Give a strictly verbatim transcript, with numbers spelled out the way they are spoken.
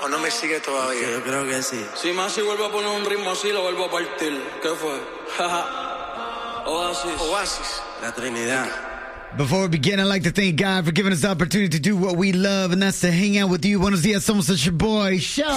¿O no me sigue todavía? Sí, yo creo que sí. Si Masi vuelve a poner un ritmo así, lo vuelvo a partir. ¿Qué fue? Oasis. Oasis. La Trinidad. Before we begin, I'd like to thank God for giving us the opportunity to do what we love, and that's to hang out with you. Buenos dias, somos your boy, Show.